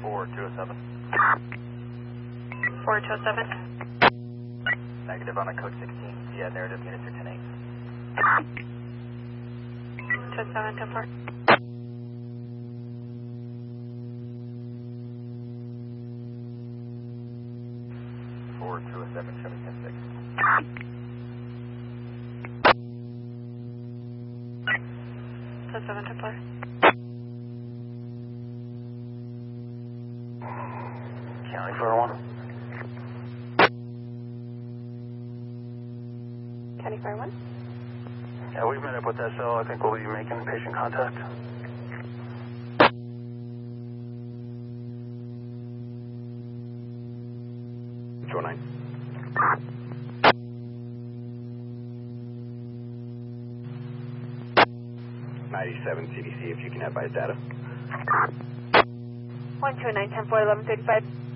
4207. 4207. Negative on a code 16. Yeah, narrative units are 10-8. 27, 10-4. Forward 207, Chevy 10-6. 27, 10-4. County 401. County Fire 1. Yeah, we've met up with SL. I think we'll be making patient contact. Shore 9. CDC, if you can advise data. 129, 10-4, 1135.